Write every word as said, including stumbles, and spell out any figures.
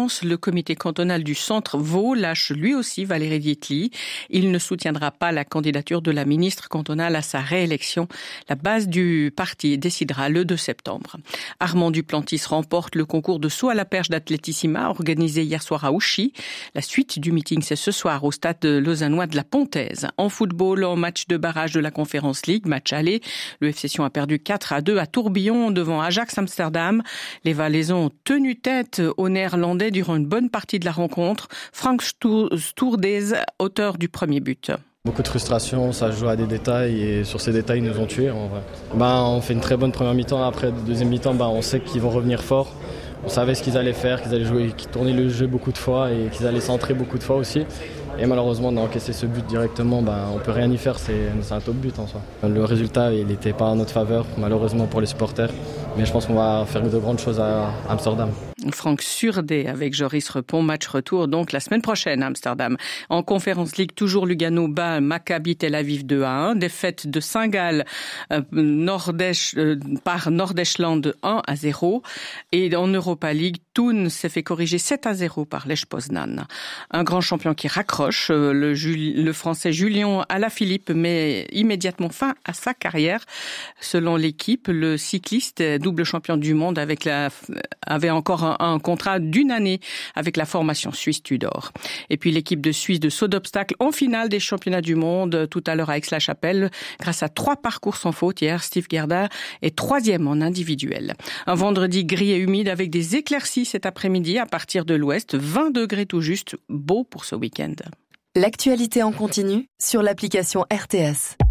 Lens, le comité cantonal du Centre-Vaud lâche lui aussi Valérie Dietly. Il ne soutiendra pas la candidature de la ministre cantonale à sa réélection. La base du parti décidera le deux septembre. Armand Duplantis remporte le concours de saut à la perche d'Athlétissima organisé hier soir à Ouchy. La suite du meeting, c'est ce soir au stade lausannois de la Pontaise. En football, en match de barrage de la Conference League, match aller, le F C Sion a perdu quatre à deux à Tourbillon devant Ajax Amsterdam. Les Valaisans ont tenu tête aux Néerlandais durant une bonne partie de la rencontre. Frank Stourdez, auteur du premier but. Beaucoup de frustration, ça joue à des détails et sur ces détails ils nous ont tués en vrai. Ben, on fait une très bonne première mi-temps, après deuxième mi-temps ben, on sait qu'ils vont revenir fort. On savait ce qu'ils allaient faire, qu'ils allaient jouer, qu'ils tournaient le jeu beaucoup de fois et qu'ils allaient centrer beaucoup de fois aussi. Et malheureusement d'encaisser ce but directement, ben, on peut rien y faire, c'est, c'est un top but en soi. Le résultat il n'était pas en notre faveur malheureusement pour les supporters, mais je pense qu'on va faire de grandes choses à Amsterdam. Franck Surdé avec Joris Repon, match retour donc la semaine prochaine à Amsterdam. En Conference League, toujours Lugano bat Maccabi Tel Aviv deux à un, défaite de Saint-Gall euh, Nordèche, euh, par Nordestland un à zéro, et en Europa League, Thun s'est fait corriger sept à zéro par Lech Poznan. Un grand champion qui raccroche, euh, le, Jul- le français Julien Alaphilippe met immédiatement fin à sa carrière. Selon l'équipe, le cycliste double champion du monde avec la, avait encore un un contrat d'une année avec la formation suisse Tudor. Et puis l'équipe de Suisse de saut d'obstacles en finale des championnats du monde tout à l'heure à Aix-la-Chapelle grâce à trois parcours sans faute. Hier, Steve Gerda est troisième en individuel. Un vendredi gris et humide avec des éclaircies cet après-midi à partir de l'ouest. vingt degrés tout juste, beau pour ce week-end. L'actualité en continu sur l'application R T S.